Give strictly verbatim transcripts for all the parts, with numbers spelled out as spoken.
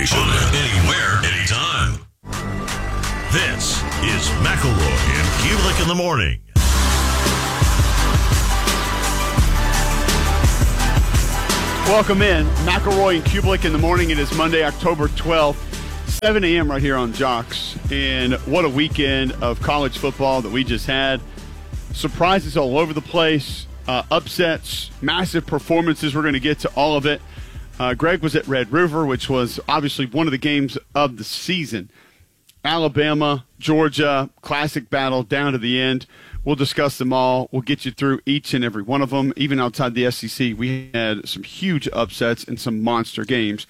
station. Anywhere, anytime. This is McElroy and Kulik in the morning. Welcome in. McElroy and Kulik in the morning. It is Monday, October twelfth, seven a.m. right here on Jocks. And what a weekend of college football that we just had. Surprises all over the place. Uh, upsets, massive performances. We're going to get to all of it. Uh, Greg was at Red River, which was obviously one of the games of the season. Alabama, Georgia, classic battle down to the end. We'll discuss them all. We'll get you through each and every one of them. Even outside the S E C, we had some huge upsets and some monster games.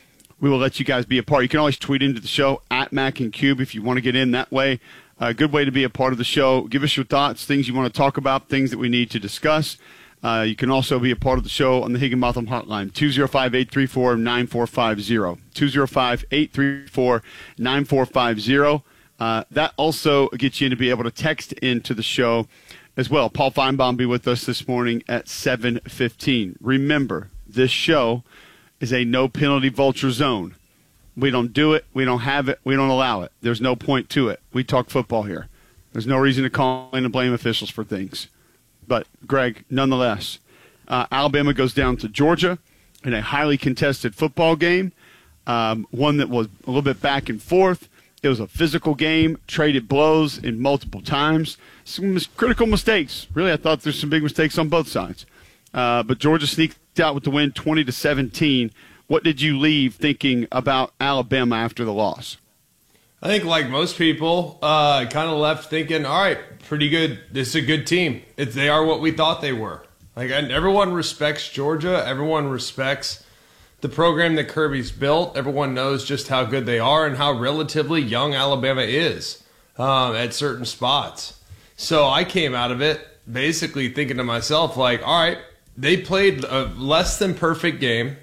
We will let you guys be a part. You can always tweet into the show, at Mac and Cube, if you want to get in that way. A good way to be a part of the show. Give us your thoughts, things you want to talk about, things that we need to discuss. Uh, you can also be a part of the show on the Higginbotham Hotline, two oh five, eight three four, nine four five oh, two oh five, eight three four, nine four five oh. Uh, that also gets you in to be able to text into the show as well. Paul Feinbaum will be with us this morning at seven fifteen. Remember, this show is a no-penalty vulture zone. We don't do it. We don't have it. We don't allow it. There's no point to it. We talk football here. There's no reason to call in and blame officials for things. But, Greg, nonetheless, uh, Alabama goes down to Georgia in a highly contested football game, um, one that was a little bit back and forth. It was a physical game, traded blows in multiple times. Some mis- critical mistakes. Really, I thought there's some big mistakes on both sides. Uh, but Georgia sneaked out with the win twenty to seventeen. What did you leave thinking about Alabama after the loss? I think like most people, uh, kind of left thinking, all right, pretty good. This is a good team. It's, they are what we thought they were. Like, and everyone respects Georgia. Everyone respects the program that Kirby's built. Everyone knows just how good they are and how relatively young Alabama is um, at certain spots. So I came out of it basically thinking to myself, like, all right, they played a less than perfect game.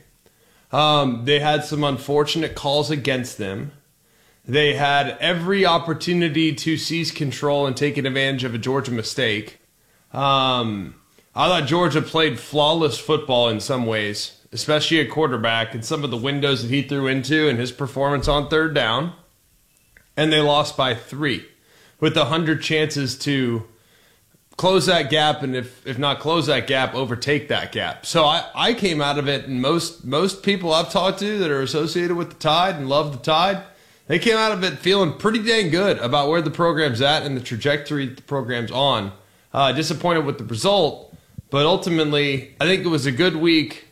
Um, they had some unfortunate calls against them. They had every opportunity to seize control and take advantage of a Georgia mistake. Um, I thought Georgia played flawless football in some ways, especially at quarterback and some of the windows that he threw into and his performance on third down. And they lost by three with one hundred chances to close that gap, and if, if not close that gap, overtake that gap. So I, I came out of it, and most most people I've talked to that are associated with the Tide and love the Tide, they came out of it feeling pretty dang good about where the program's at and the trajectory the program's on. Uh, disappointed with the result, but ultimately I think it was a good week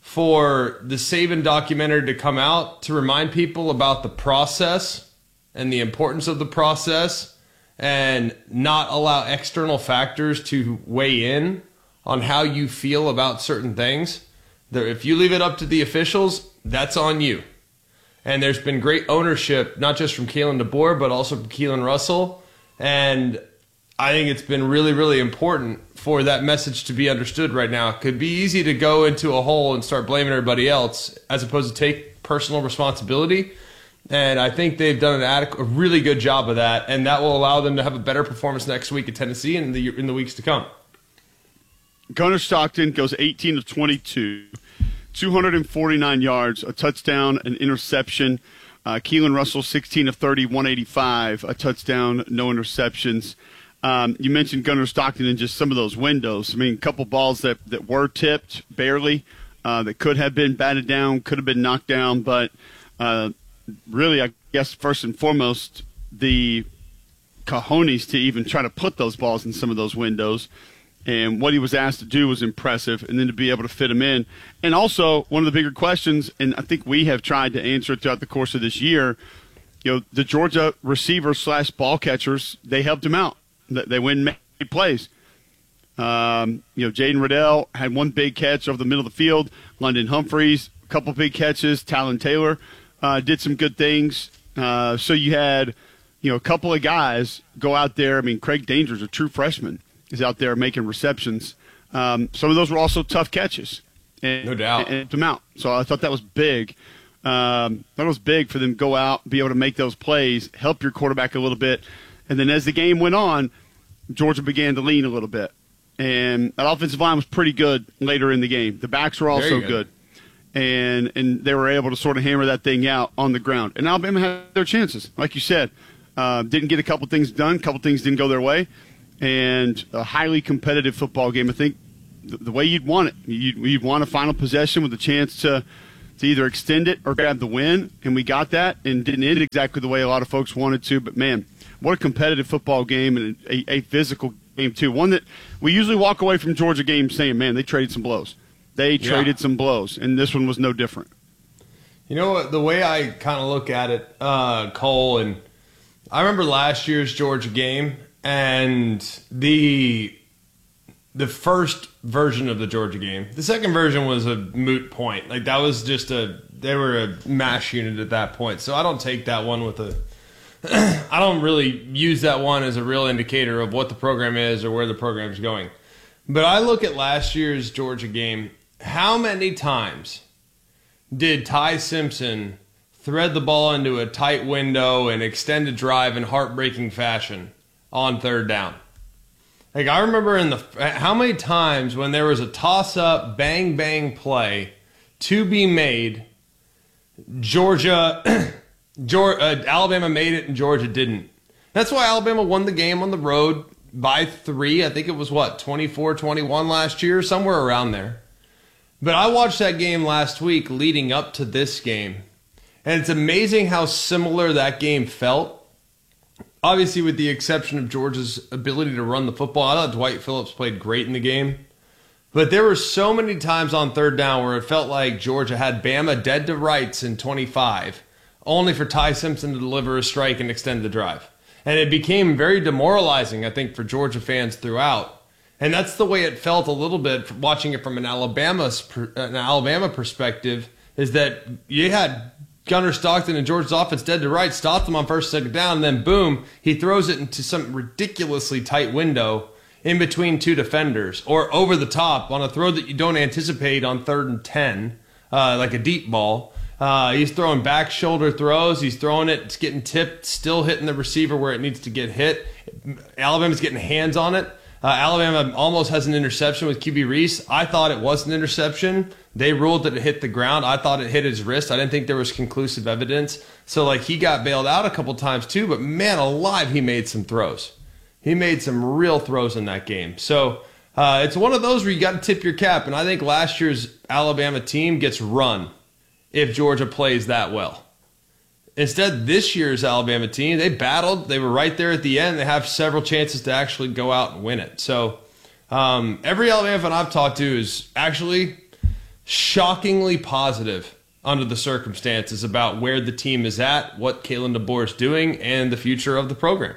for the Saban documentary to come out to remind people about the process and the importance of the process, and not allow external factors to weigh in on how you feel about certain things. If you leave it up to the officials, that's on you. And there's been great ownership, not just from Kalen DeBoer, but also from Keelan Russell. And I think it's been really, really important for that message to be understood right now. It could be easy to go into a hole and start blaming everybody else as opposed to take personal responsibility. And I think they've done an adequate, a really good job of that, and that will allow them to have a better performance next week at Tennessee and in the in the weeks to come. Gunnar Stockton goes eighteen of twenty-two, two hundred forty-nine yards, a touchdown, an interception. Uh, Keelan Russell, sixteen of thirty, one eighty-five, a touchdown, no interceptions. Um, you mentioned Gunnar Stockton and just some of those windows. I mean, a couple balls that, that were tipped, barely, uh, that could have been batted down, could have been knocked down, but uh, really, I guess, first and foremost, the cojones to even try to put those balls in some of those windows. And what he was asked to do was impressive, and then to be able to fit them in. And also, one of the bigger questions, and I think we have tried to answer it throughout the course of this year, you know, the Georgia receivers slash ball catchers, they helped him out. They win made plays. Um, you know, Jaden Riddell had one big catch over the middle of the field. London Humphreys, a couple big catches. Talon Taylor Uh, did some good things. Uh, so you had, you know, a couple of guys go out there. I mean, Craig Danger's a true freshman, is out there making receptions. Um, some of those were also tough catches. And, no doubt. And, and them out. So I thought that was big. Um, that was big for them to go out, be able to make those plays, help your quarterback a little bit. And then as the game went on, Georgia began to lean a little bit. And that offensive line was pretty good later in the game. The backs were also Very good. good. and and they were able to sort of hammer that thing out on the ground. And Alabama had their chances, like you said. Uh, didn't get a couple things done, a couple things didn't go their way, and a highly competitive football game. I think the, the way you'd want it, you'd, you'd want a final possession with a chance to to either extend it or grab the win, and we got that, and didn't end exactly the way a lot of folks wanted to. But, man, what a competitive football game, and a, a physical game, too. One that we usually walk away from Georgia games saying, man, they traded some blows. They Yeah. traded some blows, and this one was no different. You know what? The way I kind of look at it, uh, Cole, and I remember last year's Georgia game, and the the first version of the Georgia game. The second version was a moot point. Like, that was just a – they were a mash unit at that point. So I don't take that one with a – I don't really use that one as a real indicator of what the program is or where the program's going. But I look at last year's Georgia game. How many times did Ty Simpson thread the ball into a tight window and extend a drive in heartbreaking fashion on third down? Like, I remember in the how many times when there was a toss-up, bang-bang play to be made, Georgia, Georgia uh, Alabama made it and Georgia didn't. That's why Alabama won the game on the road by three. I think it was, what, twenty-four twenty-one last year? Somewhere around there. But I watched that game last week leading up to this game, and it's amazing how similar that game felt. Obviously, with the exception of Georgia's ability to run the football, I thought Dwight Phillips played great in the game. But there were so many times on third down where it felt like Georgia had Bama dead to rights in twenty-five, only for Ty Simpson to deliver a strike and extend the drive. And it became very demoralizing, I think, for Georgia fans throughout. And that's the way it felt a little bit watching it from an Alabama's an Alabama perspective, is that you had Gunnar Stockton and Georgia's offense dead to right, stopped them on first second down, and then boom, he throws it into some ridiculously tight window in between two defenders, or over the top on a throw that you don't anticipate on third and ten, uh, like a deep ball. Uh, he's throwing back shoulder throws. He's throwing it. It's getting tipped, still hitting the receiver where it needs to get hit. Alabama's getting hands on it. Uh, Alabama almost has an interception with Q B Reese. I thought it was an interception. They ruled that it hit the ground. I thought it hit his wrist. I didn't think there was conclusive evidence. So, like, he got bailed out a couple times too, but man alive, he made some throws. He made some real throws in that game. So, uh, it's one of those where you got to tip your cap, and I think last year's Alabama team gets run if Georgia plays that well. Instead, this year's Alabama team, they battled. They were right there at the end. They have several chances to actually go out and win it. So um, every Alabama fan I've talked to is actually shockingly positive under the circumstances about where the team is at, what Kalen DeBoer is doing, and the future of the program.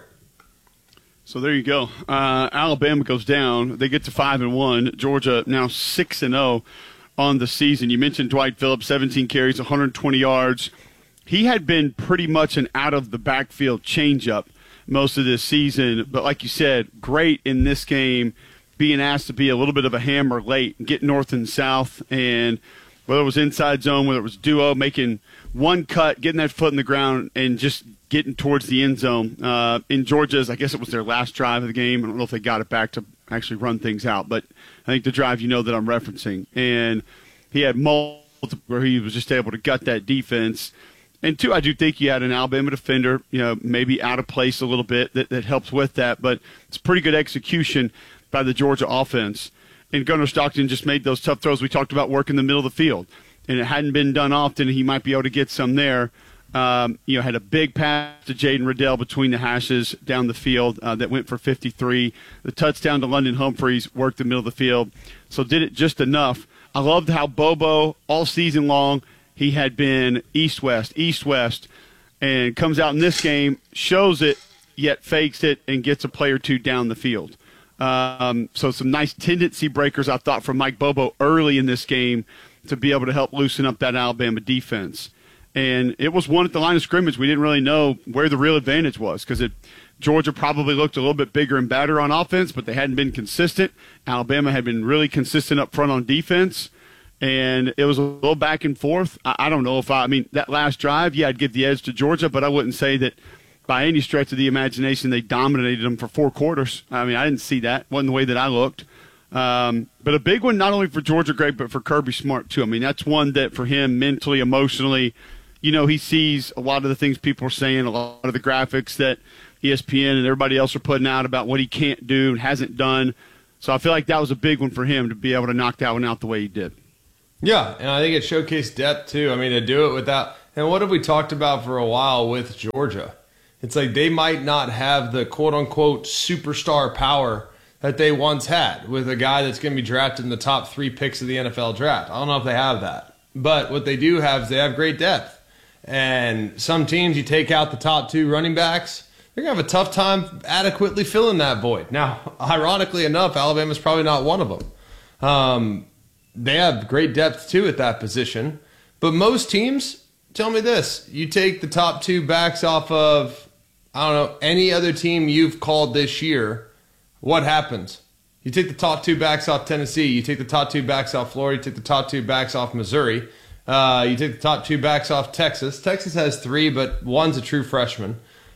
So there you go. Uh, Alabama goes down. They get to five and one. Georgia now six and zero on the season. You mentioned Dwight Phillips, seventeen carries, one hundred twenty yards. He had been pretty much an out-of-the-backfield changeup most of this season. But like you said, great in this game, being asked to be a little bit of a hammer late, get north and south, and whether it was inside zone, whether it was duo, making one cut, getting that foot in the ground, and just getting towards the end zone. Uh, in Georgia's, I guess it was their last drive of the game. I don't know if they got it back to actually run things out, but I think the drive you know that I'm referencing. And he had multiple where he was just able to gut that defense. And, two, I do think you had an Alabama defender, you know, maybe out of place a little bit that, that helps with that. But it's pretty good execution by the Georgia offense. And Gunnar Stockton just made those tough throws. We talked about work in the middle of the field. And it hadn't been done often. He might be able to get some there. Um, you know, had a big pass to Jaden Riddell between the hashes down the field uh, that went for fifty-three. The touchdown to London Humphreys worked the middle of the field. So did it just enough. I loved how Bobo all season long – he had been east-west, east-west, and comes out in this game, shows it, yet fakes it, and gets a play or two down the field. Um, so some nice tendency breakers, I thought, from Mike Bobo early in this game to be able to help loosen up that Alabama defense. And it was one at the line of scrimmage. We didn't really know where the real advantage was because Georgia probably looked a little bit bigger and better on offense, but they hadn't been consistent. Alabama had been really consistent up front on defense. And it was a little back and forth. I, I don't know if I, I mean, that last drive, yeah, I'd give the edge to Georgia, but I wouldn't say that by any stretch of the imagination they dominated them for four quarters. I mean, I didn't see that. Wasn't the way that I looked. Um, but a big one, not only for Georgia, Greg, but for Kirby Smart, too. I mean, that's one that for him, mentally, emotionally, you know, he sees a lot of the things people are saying, a lot of the graphics that E S P N and everybody else are putting out about what he can't do and hasn't done. So I feel like that was a big one for him to be able to knock that one out the way he did. Yeah, and I think it showcased depth, too. I mean, to do it without – and what have we talked about for a while with Georgia? It's like they might not have the quote-unquote superstar power that they once had with a guy that's going to be drafted in the top three picks of the N F L draft. I don't know if they have that. But what they do have is they have great depth. And some teams, you take out the top two running backs, they're going to have a tough time adequately filling that void. Now, ironically enough, Alabama's probably not one of them. Um, they have great depth, too, at that position. But most teams, tell me this, you take the top two backs off of, I don't know, any other team you've called this year, what happens? You take the top two backs off Tennessee. You take the top two backs off Florida. You take the top two backs off Missouri. Uh, you take the top two backs off Texas. Texas has three, but one's a true freshman.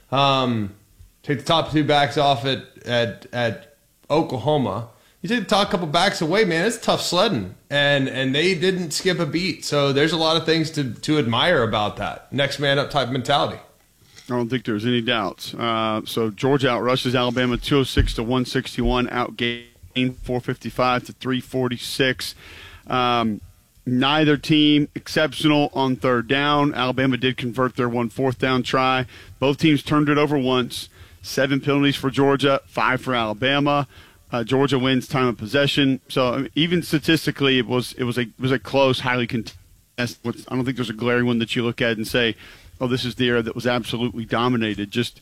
Um, take the top two backs off at, at, at Oklahoma. You take the top couple backs away, man, it's tough sledding. And and they didn't skip a beat. So there's a lot of things to, to admire about that. Next man up type mentality. I don't think there's any doubts. Uh, so Georgia outrushes Alabama two oh six to one sixty-one, outgained four fifty-five to three forty-six. Um, neither team exceptional on third down. Alabama did convert their one fourth down try. Both teams turned it over once. Seven penalties for Georgia, five for Alabama. Uh, Georgia wins time of possession. So I mean, even statistically, it was it was a it was a close, highly contested. I don't think there's a glaring one that you look at and say, oh, this is the era that was absolutely dominated. Just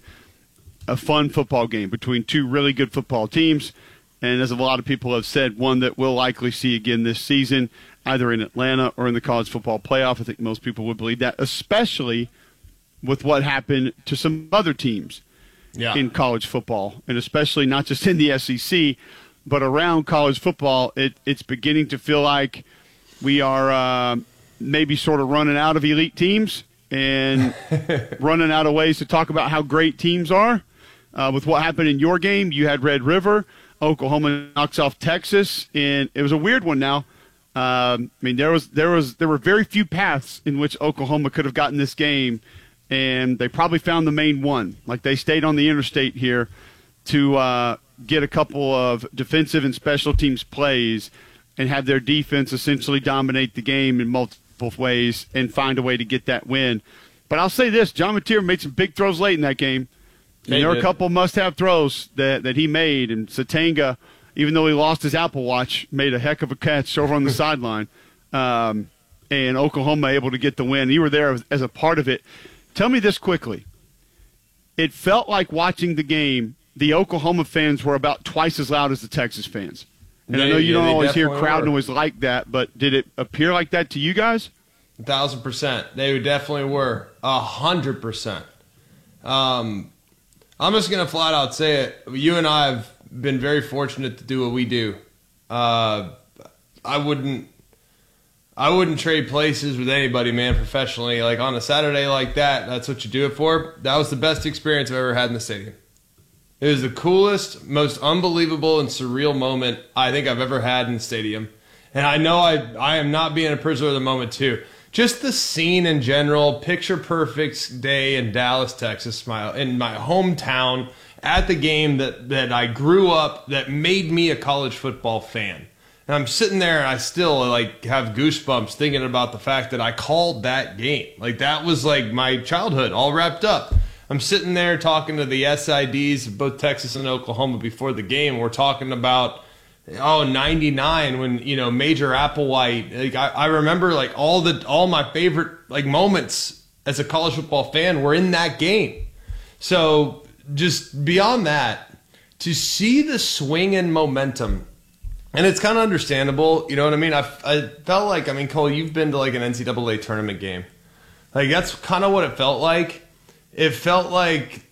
a fun football game between two really good football teams. And as a lot of people have said, one that we'll likely see again this season, either in Atlanta or in the college football playoff. I think most people would believe that, especially with what happened to some other teams yeah. in college football, and especially not just in the S E C, but around college football. It, it's beginning to feel like we are uh, maybe sort of running out of elite teams and running out of ways to talk about how great teams are. Uh, with what happened in your game, you had Red River. Oklahoma knocks off Texas, and it was a weird one now. Um, I mean, there was there was there were very few paths in which Oklahoma could have gotten this game, and they probably found the main one. Like, they stayed on the interstate here to uh, get a couple of defensive and special teams plays and have their defense essentially dominate the game in multiple ways and find a way to get that win. But I'll say this, John Mateer made some big throws late in that game. And there were a couple must-have throws that, that he made, and Satanga, even though he lost his Apple Watch, made a heck of a catch over on the sideline. Um, and Oklahoma able to get the win. You were there as, as a part of it. Tell me this quickly. It felt like watching the game, the Oklahoma fans were about twice as loud as the Texas fans. And they, I know you yeah, don't always hear crowd were. noise like that, but did it appear like that to you guys? A thousand percent. They definitely were. A hundred percent. Um, I'm just going to flat out say it. You and I have been very fortunate to do what we do. Uh, I wouldn't I wouldn't trade places with anybody, man, professionally. Like, on a Saturday like that, that's what you do it for. That was the best experience I've ever had in the stadium. It was the coolest, most unbelievable and surreal moment I think I've ever had in the stadium. And I know I, I am not being a prisoner of the moment, too. Just the scene in general, picture-perfect day in Dallas, Texas, my, in my hometown, at the game that, that I grew up, that made me a college football fan. And I'm sitting there and I still like have goosebumps thinking about the fact that I called that game. Like, that was like my childhood all wrapped up. I'm sitting there talking to the S I Ds of both Texas and Oklahoma before the game. We're talking about, oh, ninety-nine when, you know, Major Applewhite. Like, I, I remember like all the all my favorite like moments as a college football fan were in that game. So just beyond that, to see the swing in momentum, and it's kind of understandable, you know what I mean? I, I felt like, I mean, Cole, you've been to like an N C double A tournament game. Like, that's kind of what it felt like. It felt like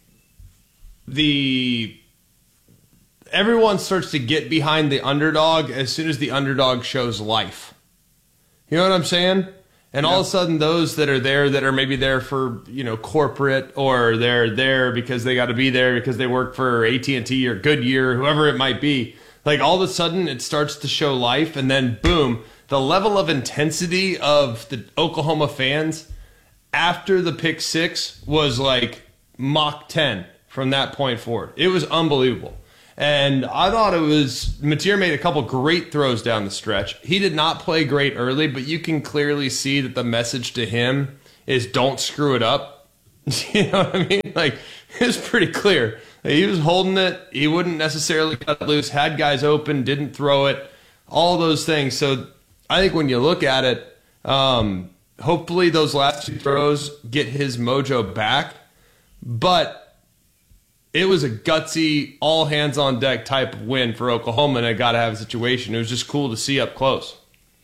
the everyone starts to get behind the underdog as soon as the underdog shows life. You know what I'm saying? And yeah. all of a sudden, those that are there that are maybe there for, you know, corporate, or they're there because they got to be there because they work for A T and T or Goodyear, whoever it might be, Like all of a sudden it starts to show life, and then boom, the level of intensity of the Oklahoma fans after the pick six was like Mach ten from that point forward. It was unbelievable. And I thought it was, Mateer made a couple great throws down the stretch. He did not play great early, but you can clearly see that the message to him is don't screw it up. You know what I mean? Like, it was pretty clear. He was holding it. He wouldn't necessarily cut it loose, had guys open, didn't throw it, all those things. So I think when you look at it, um, hopefully those last two throws get his mojo back. But it was a gutsy, all hands on deck type of win for Oklahoma, and I got to have a situation. It was just cool to see up close.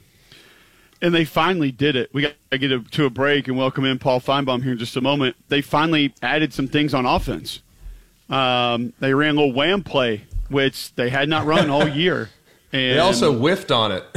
And they finally did it. We got to get a, to a break and welcome in Paul Feinbaum here in just a moment. They finally added some things on offense. Um, they ran a little wham play, which they had not run all year. And they also whiffed on it.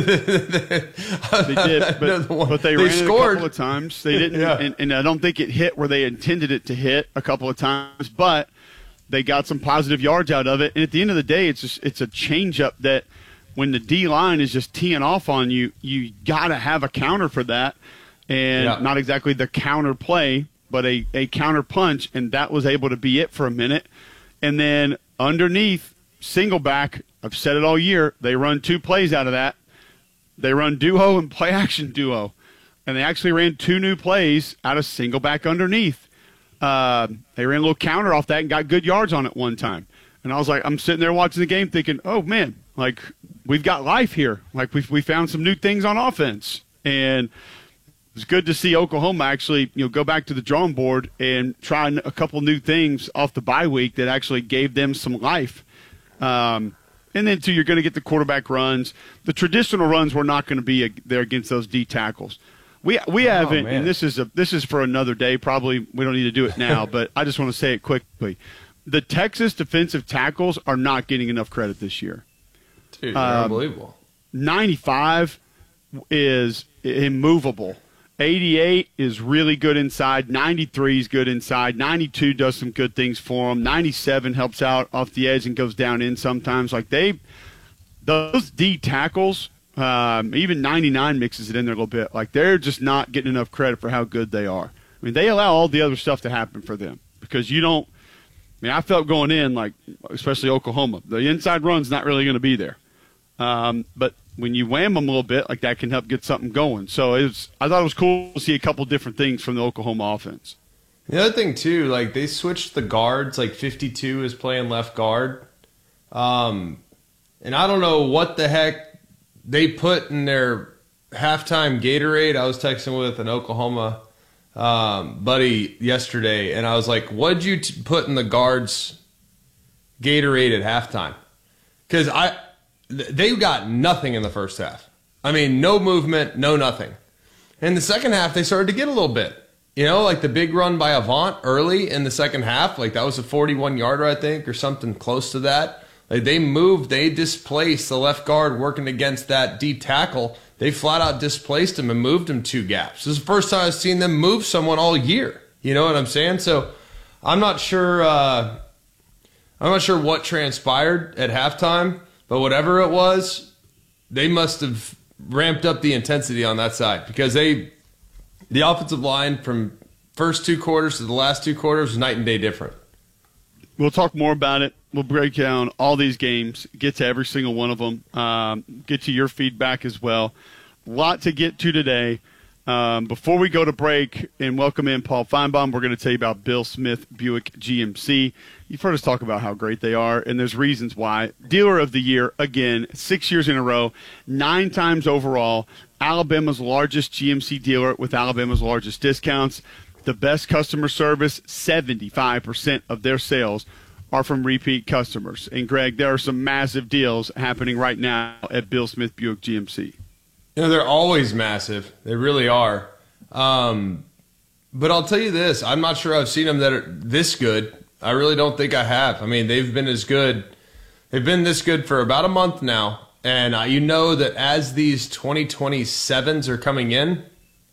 They did, but, but they, they ran scored. it a couple of times. They didn't, yeah. and, and I don't think it hit where they intended it to hit a couple of times, but they got some positive yards out of it. And at the end of the day, it's just, it's a changeup that when the D-line is just teeing off on you, you got to have a counter for that. And yeah. not exactly the counter play, but a, a counter punch, and that was able to be it for a minute. And then underneath, single back, I've said it all year, they run two plays out of that. They run duo and play action duo. And they actually ran two new plays out of single back underneath. Uh, they ran a little counter off that and got good yards on it one time. And I was like, I'm sitting there watching the game thinking, oh, man, like we've got life here. Like we've, we found some new things on offense. And it's good to see Oklahoma actually, you know, go back to the drawing board and try a couple new things off the bye week that actually gave them some life. Um, and then, too, you're going to get the quarterback runs. The traditional runs were not going to be there against those D tackles. We we haven't, oh, and this is a this is for another day. Probably we don't need to do it now, but I just want to say it quickly. The Texas defensive tackles are not getting enough credit this year. Dude, they're um, unbelievable. ninety-five is immovable. eighty-eight is really good inside. ninety-three is good inside. ninety-two does some good things for them. ninety-seven helps out off the edge and goes down in sometimes. Like they, those D tackles, um, even ninety-nine mixes it in there a little bit. Like they're just not getting enough credit for how good they are. I mean, they allow all the other stuff to happen for them because you don't. I mean, I felt going in, like especially Oklahoma, the inside run's not really going to be there. Um, but when you wham them a little bit, like that can help get something going. So it was, I thought it was cool to see a couple different things from the Oklahoma offense. The other thing, too, like they switched the guards, like fifty-two is playing left guard. Um, and I don't know what the heck they put in their halftime Gatorade. I was texting with an Oklahoma um, buddy yesterday, and I was like, what'd you t- put in the guards Gatorade at halftime? Because I... they got nothing in the first half. I mean, no movement, no nothing. In the second half, they started to get a little bit. You know, like the big run by Avant early in the second half, like that was a forty-one-yarder, I think, or something close to that. Like they moved, they displaced the left guard working against that deep tackle. They flat out displaced him and moved him two gaps. This is the first time I've seen them move someone all year. You know what I'm saying? So I'm not sure. Uh, I'm not sure what transpired at halftime. But whatever it was, they must have ramped up the intensity on that side because they, the offensive line from first two quarters to the last two quarters was night and day different. We'll talk more about it. We'll break down all these games, get to every single one of them, um, get to your feedback as well. A lot to get to today. Um, before we go to break and welcome in Paul Feinbaum, we're going to tell you about Bill Smith Buick G M C. You've heard us talk about how great they are, and there's reasons why. Dealer of the Year, again, six years in a row, nine times overall, Alabama's largest G M C dealer with Alabama's largest discounts. The best customer service, seventy-five percent of their sales are from repeat customers. And, Greg, there are some massive deals happening right now at Bill Smith Buick G M C. You know, they're always massive. They really are. Um, but I'll tell you this. I'm not sure I've seen them that are this good. I really don't think I have. I mean, they've been as good. They've been this good for about a month now. And uh, you know that as these twenty twenty-sevens are coming in,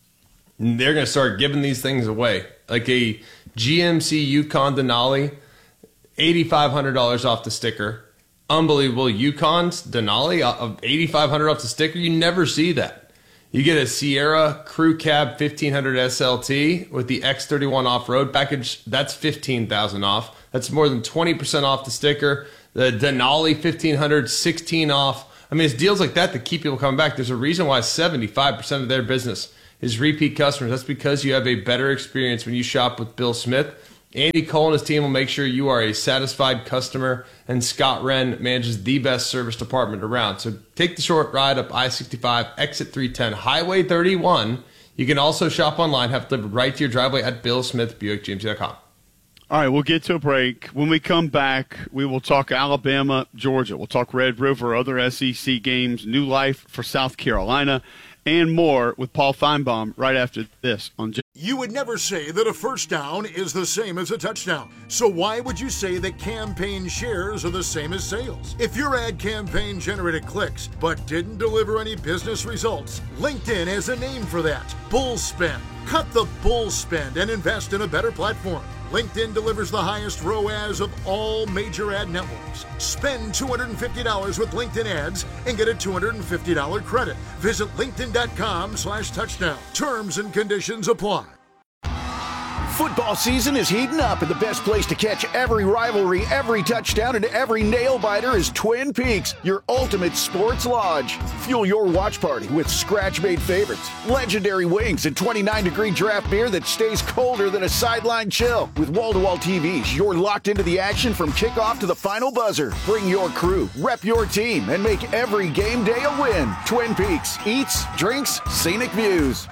they're going to start giving these things away. Like a G M C Yukon Denali, eight thousand five hundred dollars off the sticker. unbelievable. Yukon's Denali of eighty-five hundred off the sticker. You never see that. You get a Sierra Crew Cab fifteen hundred S L T with the X thirty-one off-road package. That's fifteen thousand off. That's more than twenty percent off the sticker. The Denali fifteen hundred, sixteen off. I mean, it's deals like that that keep people coming back. There's a reason why seventy-five percent of their business is repeat customers. That's because you have a better experience when you shop with Bill Smith. Andy Cole and his team will make sure you are a satisfied customer, and Scott Wren manages the best service department around. So take the short ride up I sixty-five, exit three ten, Highway thirty-one. You can also shop online, have it delivered right to your driveway at bill smith buick g m c dot com. All right, we'll get to a break. When we come back, we will talk Alabama, Georgia. We'll talk Red River, other S E C games, new life for South Carolina, and more with Paul Feinbaum right after this on J- You would never say that a first down is the same as a touchdown. So why would you say that campaign shares are the same as sales? If your ad campaign generated clicks but didn't deliver any business results, LinkedIn has a name for that. Bull spend. Cut the bull spend and invest in a better platform. LinkedIn delivers the highest R O A S of all major ad networks. Spend two hundred fifty dollars with LinkedIn ads and get a two hundred fifty dollars credit. Visit linkedin.com slash touchdown. Terms and conditions apply. Football season is heating up, and the best place to catch every rivalry, every touchdown, and every nail-biter is Twin Peaks, your ultimate sports lodge. Fuel your watch party with scratch-made favorites, legendary wings, and twenty-nine degree draft beer that stays colder than a sideline chill. With wall-to-wall T Vs, you're locked into the action from kickoff to the final buzzer. Bring your crew, rep your team, and make every game day a win. Twin Peaks, eats, drinks, scenic views.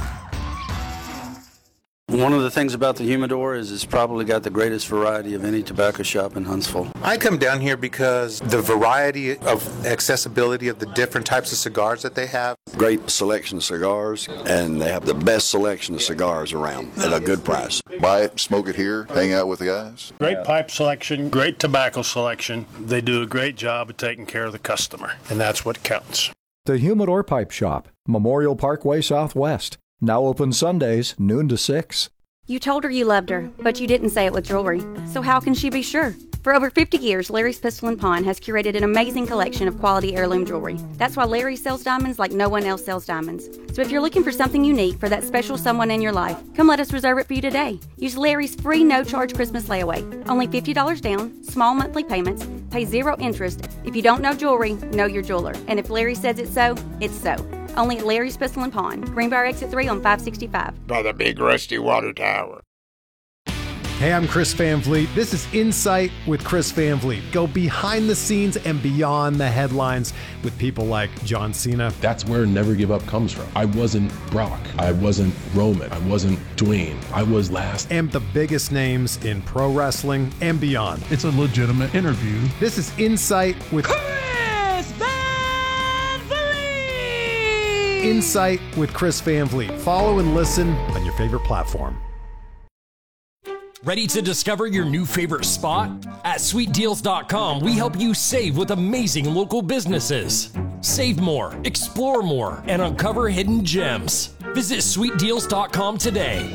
One of the things about the Humidor is it's probably got the greatest variety of any tobacco shop in Huntsville. I come down here because the variety of accessibility of the different types of cigars that they have. Great selection of cigars, and they have the best selection of cigars around at a good price. Buy it, smoke it here, hang out with the guys. Great pipe selection, great tobacco selection. They do a great job of taking care of the customer, and that's what counts. The Humidor Pipe Shop, Memorial Parkway Southwest. Now open Sundays, noon to six. You told her you loved her, but you didn't say it with jewelry. So how can she be sure? For over fifty years, Larry's Pistol and Pawn has curated an amazing collection of quality heirloom jewelry. That's why Larry sells diamonds like no one else sells diamonds. So if you're looking for something unique for that special someone in your life, come let us reserve it for you today. Use Larry's free no-charge Christmas layaway. Only fifty dollars down, small monthly payments, pay zero interest. If you don't know jewelry, know your jeweler. And if Larry says it's so, it's so. Only at Larry's Pistol and Pawn, Greenbrier Exit three on five sixty-five. By the big rusty water tower. Hey, I'm Chris Van Vliet. This is Insight with Chris Van Vliet. Go behind the scenes and beyond the headlines with people like John Cena. That's where Never Give Up comes from. I wasn't Brock. I wasn't Roman. I wasn't Dwayne. I was last. And the biggest names in pro wrestling and beyond. It's a legitimate interview. This is Insight with Chris Van Vliet. Insight with Chris Van Vliet. Follow and listen on your favorite platform. Ready to discover your new favorite spot? At sweet deals dot com, we help you save with amazing local businesses. Save more, explore more, and uncover hidden gems. Visit sweet deals dot com today.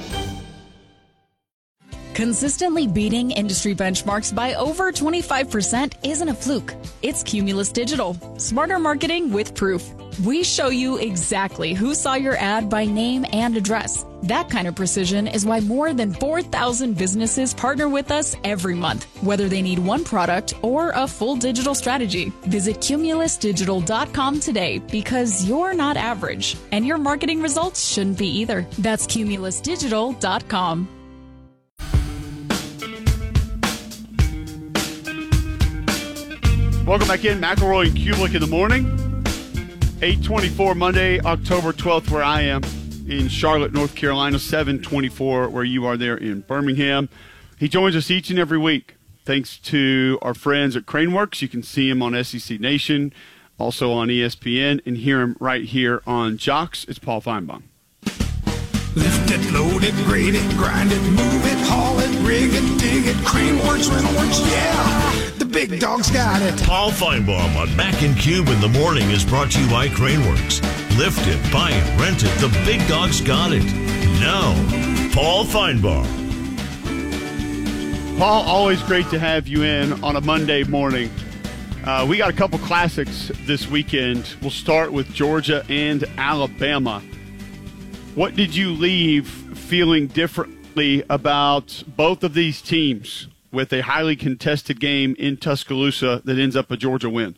Consistently beating industry benchmarks by over twenty-five percent isn't a fluke. It's Cumulus Digital. Smarter marketing with proof. We show you exactly who saw your ad by name and address. That kind of precision is why more than four thousand businesses partner with us every month, whether they need one product or a full digital strategy. Visit cumulus digital dot com today because you're not average, and your marketing results shouldn't be either. That's cumulus digital dot com. Welcome back in. McElroy and Kubelik in the morning. eight twenty-four Monday, October twelfth, where I am in Charlotte, North Carolina. seven twenty-four where you are there in Birmingham. He joins us each and every week. Thanks to our friends at Craneworks. You can see him on S E C Nation, also on E S P N, and hear him right here on Jocks. It's Paul Feinbaum. Lift it, load it, grade it, grind it, move it, haul it, rig it, dig it, Craneworks, Rentalworks, yeah! The big dog's got it. Paul Feinbaum on Mac and Cube in the morning is brought to you by Craneworks. Lift it, buy it, rent it, the big dog's got it. Now, Paul Feinbaum. Paul, always great to have you in on a Monday morning. Uh, we got a couple classics this weekend. We'll start with Georgia and Alabama. What did you leave feeling differently about both of these teams with a highly contested game in Tuscaloosa that ends up a Georgia win?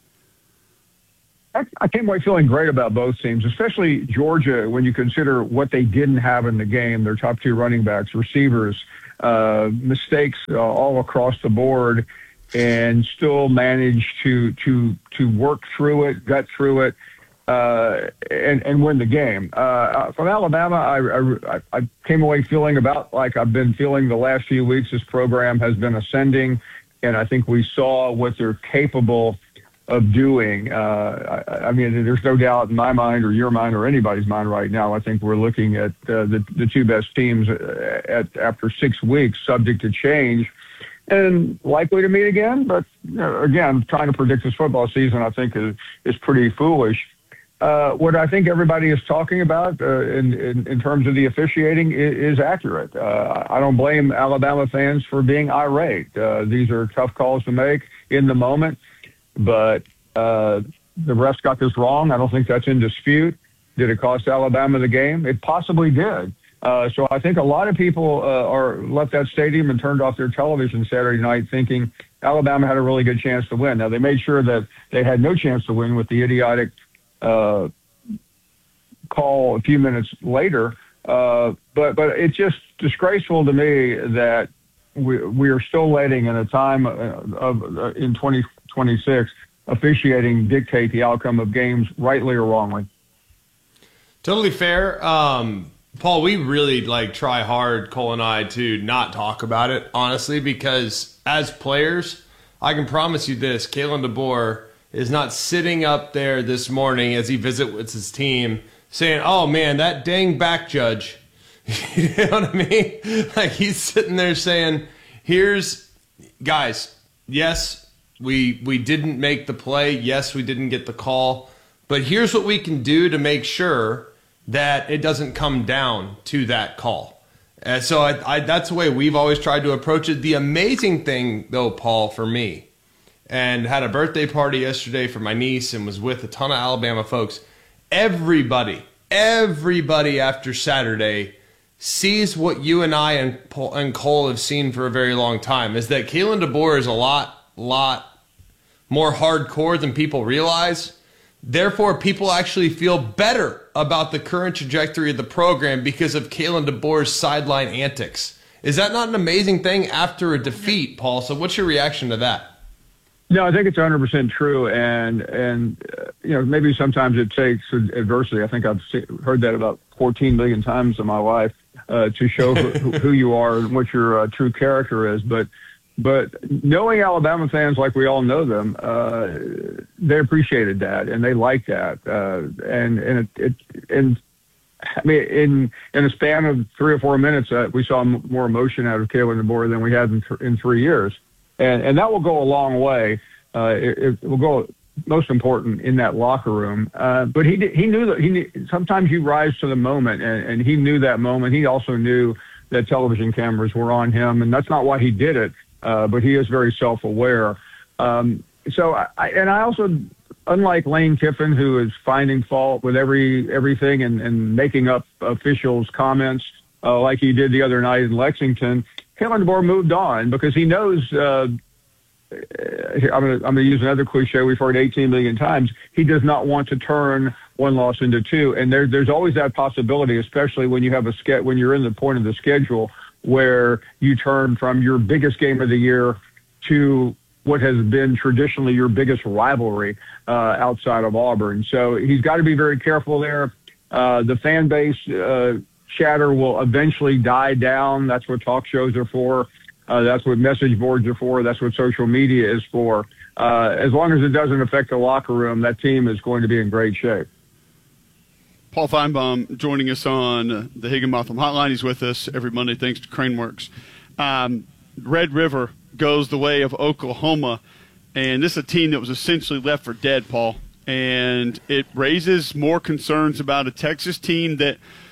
I came away feeling great about both teams, especially Georgia, when you consider what they didn't have in the game, their top two running backs, receivers, uh, mistakes uh, all across the board, and still managed to to to work through it, gut through it, uh, and and win the game. Uh, from Alabama, I, I I came away feeling about like I've been feeling the last few weeks. This program has been ascending, and I think we saw what they're capable of doing. Uh, I, I mean, there's no doubt in my mind or your mind or anybody's mind right now. I think we're looking at uh, the the two best teams at after six weeks, subject to change. And likely to meet again, but you know, again, trying to predict this football season, I think is is pretty foolish. Uh, what I think everybody is talking about uh, in, in in terms of the officiating is, is accurate. Uh, I don't blame Alabama fans for being irate. Uh, these are tough calls to make in the moment, but uh, the refs got this wrong. I don't think that's in dispute. Did it cost Alabama the game? It possibly did. Uh, so I think a lot of people uh, are left that stadium and turned off their television Saturday night thinking Alabama had a really good chance to win. Now, they made sure that they had no chance to win with the idiotic uh, call a few minutes later. Uh, but but it's just disgraceful to me that we, we are still letting, in a time of, of uh, in twenty twenty-six, officiating dictate the outcome of games rightly or wrongly. Totally fair. Um Paul, we really like try hard, Cole and I, to not talk about it, honestly, because as players, I can promise you this, Kalen DeBoer is not sitting up there this morning as he visits with his team saying, oh, man, that dang back judge. You know what I mean? Like, he's sitting there saying, here's, guys, yes, we we didn't make the play. Yes, we didn't get the call. But here's what we can do to make sure that it doesn't come down to that call. And so I, I, that's the way we've always tried to approach it. The amazing thing, though, Paul, for me, and had a birthday party yesterday for my niece and was with a ton of Alabama folks, everybody, everybody after Saturday sees what you and I and, and Cole have seen for a very long time, is that Kalen DeBoer is a lot, lot more hardcore than people realize. Therefore, people actually feel better about the current trajectory of the program because of Kalen DeBoer's sideline antics. Is that not an amazing thing after a defeat, Paul? So what's your reaction to that? No, I think it's one hundred percent true. And, and uh, you know, maybe sometimes it takes adversity. I think I've heard that about fourteen million times in my life uh, to show who, who you are and what your uh, true character is. But But knowing Alabama fans like we all know them, uh, they appreciated that and they liked that. Uh, and and it, it and I mean, in in a span of three or four minutes, uh, we saw m- more emotion out of Kalen DeBoer than we had in, th- in three years, and and that will go a long way. Uh, it, it will go most important in that locker room. Uh, but he he knew that he knew, sometimes you rise to the moment, and, and he knew that moment. He also knew that television cameras were on him, and that's not why he did it. Uh, but he is very self-aware. Um, so, I, and I also, unlike Lane Kiffin, who is finding fault with every everything and, and making up officials' comments uh, like he did the other night in Lexington, Kalen DeBoer moved on because he knows. Uh, I'm going to I'm going to use another cliche we've heard eighteen million times. He does not want to turn one loss into two, and there, there's always that possibility, especially when you have a ske- when you're in the point of the schedule where you turn from your biggest game of the year to what has been traditionally your biggest rivalry uh, outside of Auburn. So he's got to be very careful there. Uh, the fan base uh, chatter will eventually die down. That's what talk shows are for. Uh, that's what message boards are for. That's what social media is for. Uh, as long as it doesn't affect the locker room, that team is going to be in great shape. Paul Feinbaum joining us on the Higginbotham Hotline. He's with us every Monday thanks to Craneworks. Um, Red River goes the way of Oklahoma, and this is a team that was essentially left for dead, Paul. And it raises more concerns about a Texas team that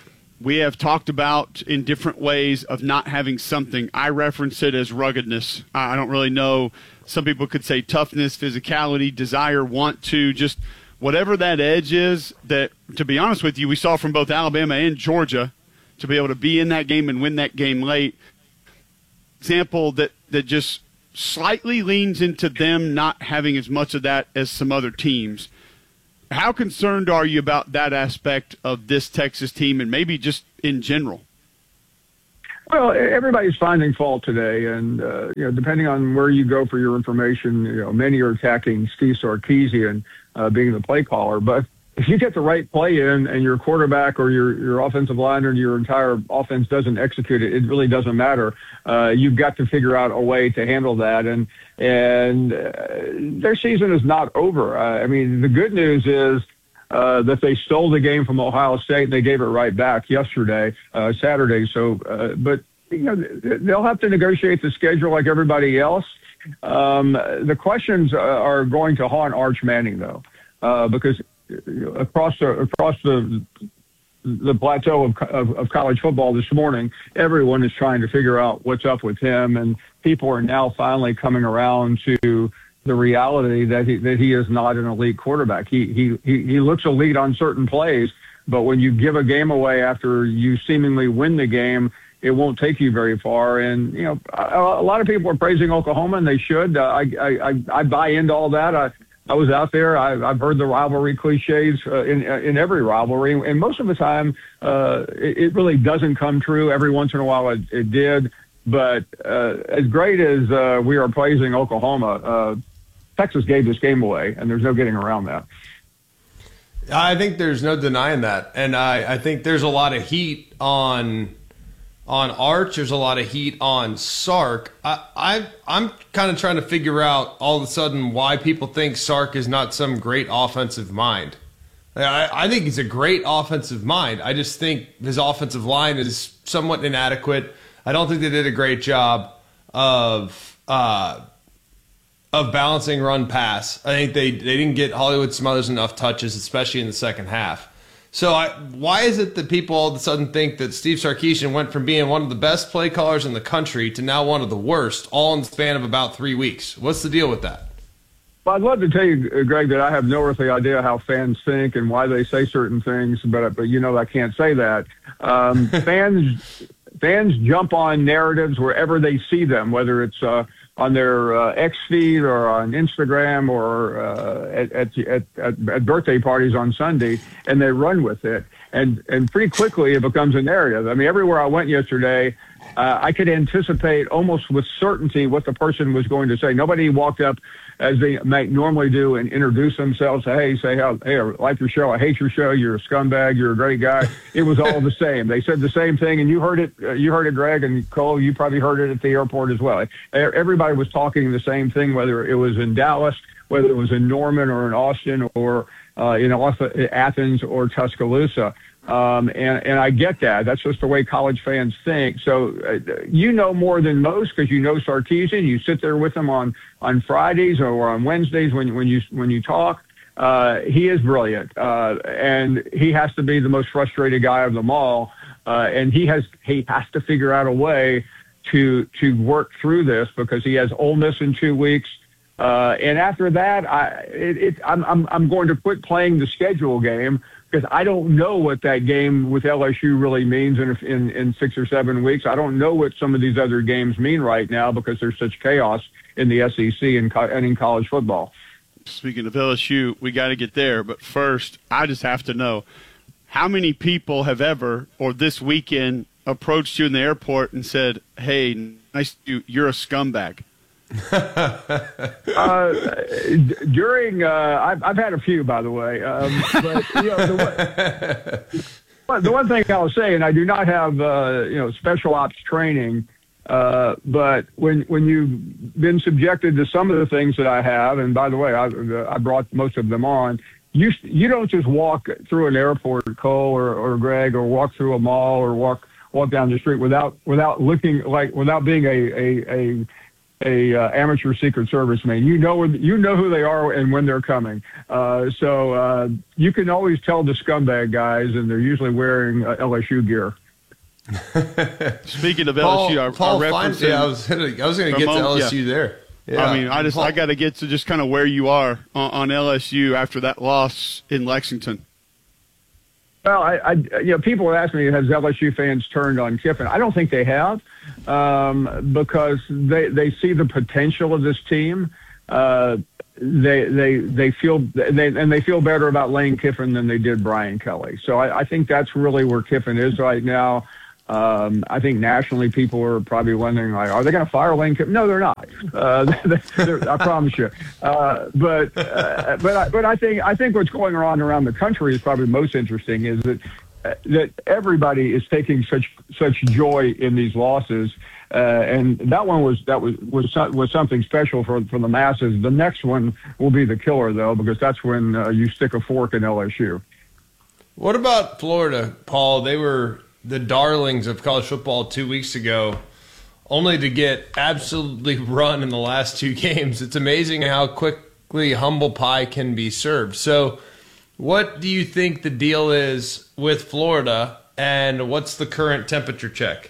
we have talked about in different ways of not having something. I reference it as ruggedness. I don't really know. Some people could say toughness, physicality, desire, want to, just whatever that edge is that, to be honest with you, we saw from both Alabama and Georgia to be able to be in that game and win that game late. Example that, that just slightly leans into them not having as much of that as some other teams. How concerned are you about that aspect of this Texas team and maybe just in general? Well, everybody's finding fault today, and uh, you know, depending on where you go for your information, you know, many are attacking Steve Sarkisian uh, being the play caller. But if you get the right play in and your quarterback or your, your offensive line or your entire offense doesn't execute it, it really doesn't matter. Uh, you've got to figure out a way to handle that. And and uh, their season is not over. Uh, I mean, the good news is uh, that they stole the game from Ohio State and they gave it right back yesterday, uh, Saturday. So, uh, but you know, they'll have to negotiate the schedule like everybody else. Um, the questions are going to haunt Arch Manning, though, uh, because across the across the the plateau of, of of college football this morning, everyone is trying to figure out what's up with him, and people are now finally coming around to the reality that he that he is not an elite quarterback. He he he, he looks elite on certain plays, but when you give a game away after you seemingly win the game, it won't take you very far. And you know, a, a lot of people are praising Oklahoma, and they should. Uh, I, I I buy into all that. I I was out there. I, I've heard the rivalry cliches uh, in in every rivalry, and most of the time, uh, it, it really doesn't come true. Every once in a while, it, it did. But uh, as great as uh, we are praising Oklahoma, uh, Texas gave this game away, and there's no getting around that. I think there's no denying that, and I, I think there's a lot of heat on. On Arch, there's a lot of heat on Sark. I, I, I'm kind of trying to figure out all of a sudden why people think Sark is not some great offensive mind. I, I think he's a great offensive mind. I just think his offensive line is somewhat inadequate. I don't think they did a great job of uh, of balancing run pass. I think they, they didn't get Hollywood Smothers enough touches, especially in the second half. So I, why is it that people all of a sudden think that Steve Sarkisian went from being one of the best play callers in the country to now one of the worst, all in the span of about three weeks? What's the deal with that? Well, I'd love to tell you, Greg, that I have no earthly idea how fans think and why they say certain things, but but you know I can't say that. Um, fans fans jump on narratives wherever they see them, whether it's uh, on their uh, X feed or on Instagram or uh, at, at, at, at birthday parties on Sunday, and they run with it. And, and pretty quickly it becomes a narrative. I mean, everywhere I went yesterday, uh, I could anticipate almost with certainty what the person was going to say. Nobody walked up as they might normally do and introduce themselves. Say, hey, say, hey, I like your show. I hate your show. You're a scumbag. You're a great guy. It was all the same. They said the same thing, and you heard it. Uh, you heard it, Greg, and Cole. You probably heard it at the airport as well. Everybody was talking the same thing, whether it was in Dallas, whether it was in Norman or in Austin or uh, in Athens or Tuscaloosa. Um, and, and I get that. That's just the way college fans think. So uh, you know more than most because you know Sarkisian. You sit there with him on, on Fridays or on Wednesdays when, when you when you talk. Uh, he is brilliant, uh, and he has to be the most frustrated guy of them all. Uh, and he has he has to figure out a way to to work through this because he has Ole Miss in two weeks. Uh, and after that, I it, it, I'm I'm I'm going to quit playing the schedule game. Because I don't know what that game with L S U really means in, in in six or seven weeks. I don't know what some of these other games mean right now because there's such chaos in the S E C and, and in college football. Speaking of L S U, we got to get there. But first, I just have to know, how many people have ever, or this weekend, approached you in the airport and said, hey, nice to you, you're a scumbag? uh, during, uh, I've, I've had a few, by the way. Um, but, you know, the, one, the one thing I'll say, and I do not have, uh, you know, special ops training, uh, but when when you've been subjected to some of the things that I have, and by the way, I, I brought most of them on, you you don't just walk through an airport, Cole or, or Greg, or walk through a mall or walk walk down the street without without looking like without being a a, a a uh, amateur Secret Serviceman. You know you know who they are and when they're coming. Uh, so uh, you can always tell the scumbag guys, and they're usually wearing uh, L S U gear. Speaking of Paul, L S U, our, Paul our Fine, yeah, I was gonna, I was going to get to L S U yeah. there. Yeah. I mean, I just Paul, I got to get to just kind of where you are on, on L S U after that loss in Lexington. Well, I, I, you know, people ask me, has L S U fans turned on Kiffin? I don't think they have, um, because they they see the potential of this team. Uh, they they they feel they and they feel better about Lane Kiffin than they did Brian Kelly. So I, I think that's really where Kiffin is right now. Um, I think nationally, people are probably wondering, like, are they going to fire Lane Kiffin? No, they're not. Uh, they're, I promise you. Uh, but uh, but I, but I think I think what's going on around the country is probably most interesting is that uh, that everybody is taking such such joy in these losses, uh, and that one was that was was was something special for for the masses. The next one will be the killer, though, because that's when uh, you stick a fork in L S U. What about Florida, Paul? They were the darlings of college football two weeks ago, only to get absolutely run in the last two games. It's amazing how quickly humble pie can be served. So what do you think the deal is with Florida, and what's the current temperature check?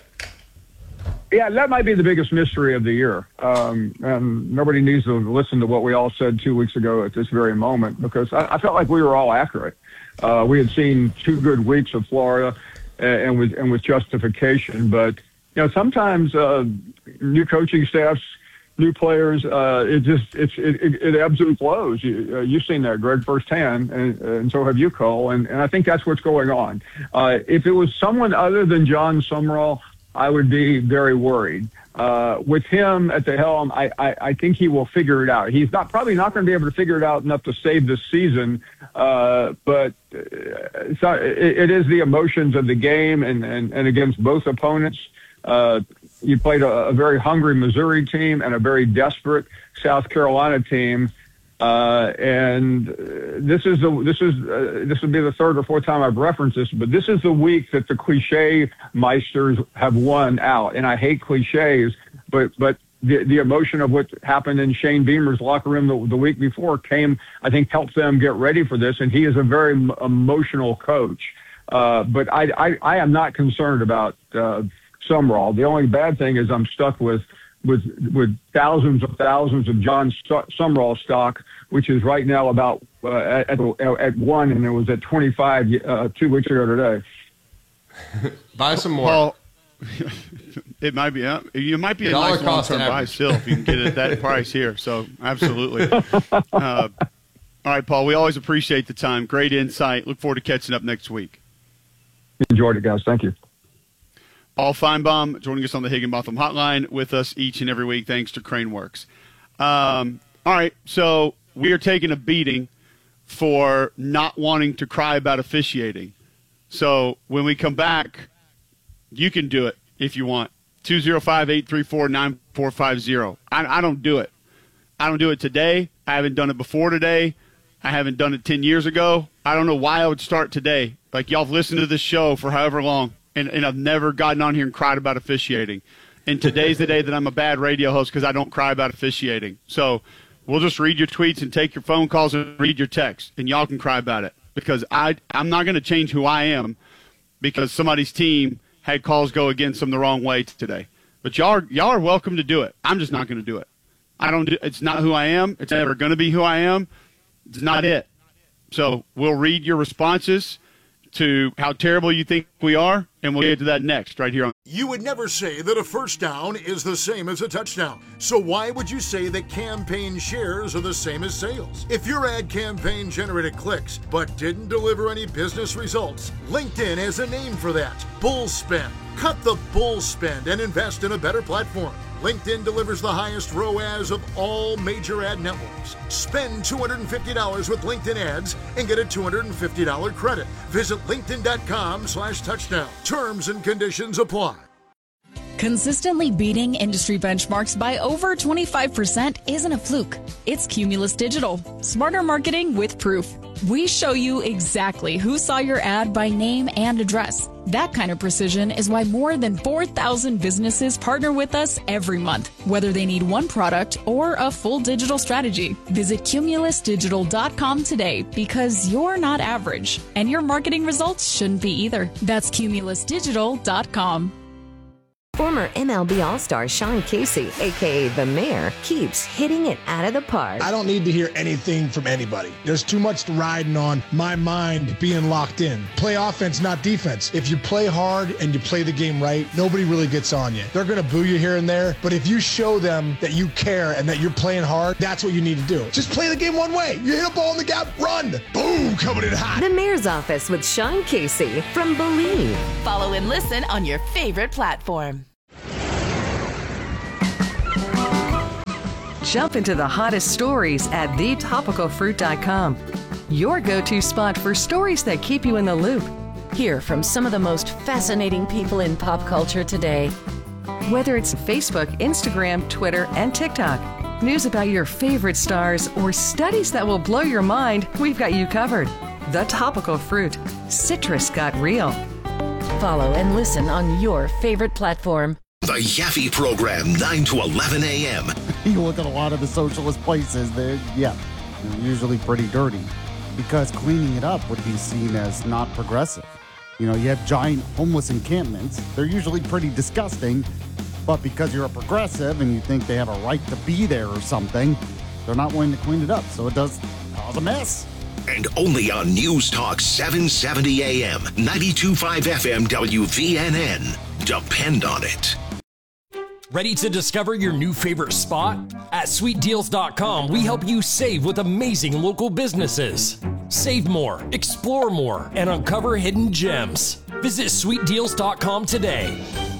Yeah, that might be the biggest mystery of the year. Um, and nobody needs to listen to what we all said two weeks ago at this very moment, because I, I felt like we were all accurate. Uh, we had seen two good weeks of Florida, and with and with justification, but you know sometimes uh, new coaching staffs, new players, uh, it just it's it, it, it ebbs and flows. You, uh, you've seen that, Greg, firsthand, and, and so have you, Cole. And, and I think that's what's going on. Uh, if it was someone other than John Sumrall, I would be very worried. Uh, with him at the helm, I, I, I think he will figure it out. He's not probably not going to be able to figure it out enough to save this season, uh, but uh, so it, it is the emotions of the game, and, and, and against both opponents. Uh, you played a, a very hungry Missouri team and a very desperate South Carolina team. Uh, and uh, this is the this is uh, this would be the third or fourth time I've referenced this, but this is the week that the cliche meisters have won out. And I hate cliches, but but the the emotion of what happened in Shane Beamer's locker room the, the week before came, I think, helped them get ready for this. And he is a very m- emotional coach. Uh, but I, I I am not concerned about uh, Sumrall. The only bad thing is I'm stuck with. with with thousands of thousands of John Sumrall stock, which is right now about uh, at, at one, and it was at twenty-five uh, two weeks ago today. Buy some more. Paul, it might be. Uh, you might be a Dollar nice long-term buy still if you can get it at that price here. So absolutely. Uh, all right, Paul. We always appreciate the time. Great insight. Look forward to catching up next week. Enjoyed it, guys. Thank you. Paul Feinbaum joining us on the Higginbotham Hotline with us each and every week, thanks to Craneworks. Um, all right, so we are taking a beating for not wanting to cry about officiating. So when we come back, you can do it if you want. two oh five, eight three four, nine four five zero. I, I don't do it. I don't do it today. I haven't done it before today. I haven't done it ten years ago. I don't know why I would start today. Like, y'all have listened to this show for however long. And, and I've never gotten on here and cried about officiating. And today's the day that I'm a bad radio host because I don't cry about officiating. So we'll just read your tweets and take your phone calls and read your texts, and y'all can cry about it. Because I, I'm not going to change who I am because somebody's team had calls go against them the wrong way today. But y'all are, y'all are welcome to do it. I'm just not going to do it. I don't. Do, it's not who I am. It's never going to be who I am. It's not it. So we'll read your responses to how terrible you think we are, and we'll get to that next right here on. You would never say that a first down is the same as a touchdown. So why would you say that campaign shares are the same as sales? If your ad campaign generated clicks but didn't deliver any business results, LinkedIn has a name for that. Bull spend. Cut the bull spend and invest in a better platform. LinkedIn delivers the highest R O A S of all major ad networks. Spend two hundred fifty dollars with LinkedIn ads and get a two hundred fifty dollars credit. Visit linkedin.com slash touchdown. Terms and conditions apply. Consistently beating industry benchmarks by over twenty-five percent isn't a fluke. It's Cumulus Digital. Smarter marketing with proof. We show you exactly who saw your ad by name and address. That kind of precision is why more than four thousand businesses partner with us every month, whether they need one product or a full digital strategy. Visit Cumulus Digital dot com today because you're not average, and your marketing results shouldn't be either. That's Cumulus Digital dot com. Former M L B All-Star Sean Casey, a k a. The Mayor, keeps hitting it out of the park. I don't need to hear anything from anybody. There's too much riding on my mind being locked in. Play offense, not defense. If you play hard and you play the game right, nobody really gets on you. They're going to boo you here and there, but if you show them that you care and that you're playing hard, that's what you need to do. Just play the game one way. You hit a ball in the gap, run. Boom, coming in hot. The Mayor's Office with Sean Casey from Believe. Follow and listen on your favorite platform. Jump into the hottest stories at the topical fruit dot com. Your go-to spot for stories that keep you in the loop. Hear from some of the most fascinating people in pop culture today. Whether it's Facebook, Instagram, Twitter, and TikTok, news about your favorite stars, or studies that will blow your mind, we've got you covered. The Topical Fruit. Citrus got real. Follow and listen on your favorite platform. The Yaffe Program, nine to eleven a.m. You look at a lot of the socialist places, they're, yeah, they're usually pretty dirty because cleaning it up would be seen as not progressive. You know, you have giant homeless encampments. They're usually pretty disgusting, but because you're a progressive and you think they have a right to be there or something, they're not willing to clean it up, so it does cause a mess. And only on News Talk seven seventy A M, ninety-two point five F M W V N N. Depend on it. Ready to discover your new favorite spot? At sweet deals dot com, we help you save with amazing local businesses. Save more, explore more, and uncover hidden gems. Visit sweet deals dot com today.